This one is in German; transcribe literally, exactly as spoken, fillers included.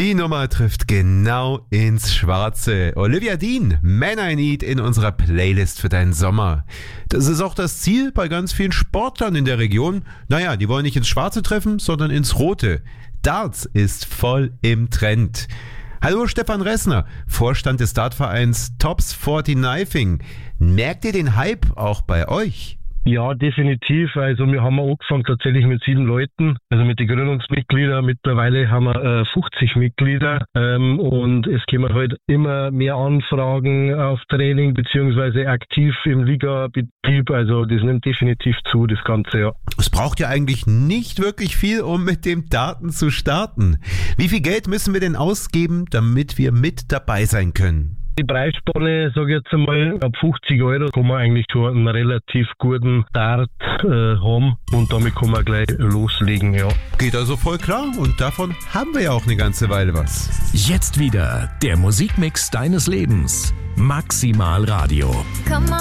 Die Nummer trifft genau ins Schwarze. Olivia Dean, Man I Need in unserer Playlist für deinen Sommer. Das ist auch das Ziel bei ganz vielen Sportlern in der Region. Naja, die wollen nicht ins Schwarze treffen, sondern ins Rote. Darts ist voll im Trend. Hallo Stefan Ressner, Vorstand des Dartvereins Tops vierzig Knifing. Merkt ihr den Hype auch bei euch? Ja, definitiv. Also wir haben angefangen tatsächlich mit sieben Leuten, also mit den Gründungsmitgliedern. Mittlerweile haben wir äh, fünfzig Mitglieder ähm, und es kommen halt immer mehr Anfragen auf Training beziehungsweise aktiv im Ligabetrieb. Also das nimmt definitiv zu, das Ganze, ja. Es braucht ja eigentlich nicht wirklich viel, um mit dem Darten zu starten. Wie viel Geld müssen wir denn ausgeben, damit wir mit dabei sein können? Die Preisspanne, sage ich jetzt einmal, ab fünfzig Euro kann man eigentlich schon einen relativ guten Dart äh, haben und damit kann man gleich loslegen, ja. Geht also voll klar und davon haben wir ja auch eine ganze Weile was. Jetzt wieder der Musikmix deines Lebens. Maximal Radio. Come on.